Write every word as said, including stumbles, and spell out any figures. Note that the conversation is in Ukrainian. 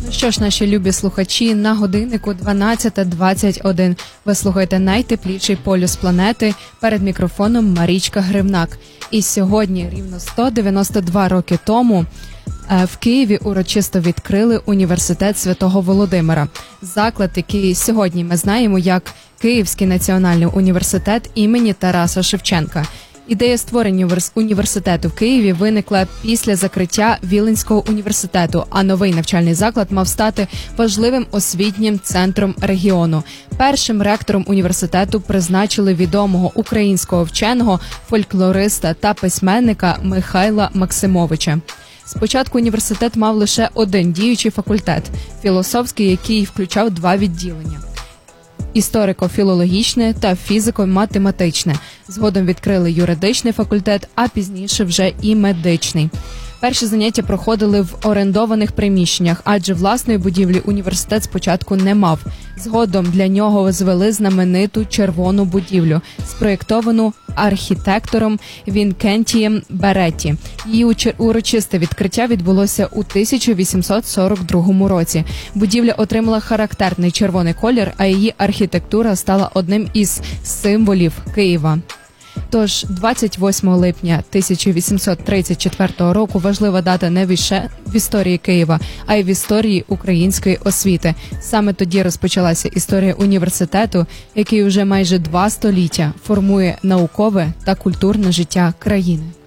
Що ж, наші любі слухачі, на годиннику дванадцята двадцять один. Ви слухаєте найтепліший полюс планети, перед мікрофоном Марічка Гривнак. І сьогодні, рівно сто дев'яносто два роки тому, в Києві урочисто відкрили університет Святого Володимира. Заклад, який сьогодні ми знаємо як Київський національний університет імені Тараса Шевченка. Ідея створення університету в Києві виникла після закриття Віленського університету, а новий навчальний заклад мав стати важливим освітнім центром регіону. Першим ректором університету призначили відомого українського вченого, фольклориста та письменника Михайла Максимовича. Спочатку університет мав лише один діючий факультет – філософський, який включав два відділення – історико-філологічне та фізико-математичне. Згодом відкрили юридичний факультет, а пізніше вже і медичний. Перші заняття проходили в орендованих приміщеннях, адже власної будівлі університет спочатку не мав. Згодом для нього звели знамениту червону будівлю, спроєктовану архітектором Вінкентієм Беретті. Її урочисте відкриття відбулося у тисяча вісімсот сорок другому році. Будівля отримала характерний червоний колір, а її архітектура стала одним із символів Києва. Тож двадцять восьмого липня тисяча вісімсот тридцять четвертого року важлива дата не лише в історії Києва, а й в історії української освіти. Саме тоді розпочалася історія університету, який уже майже два століття формує наукове та культурне життя країни.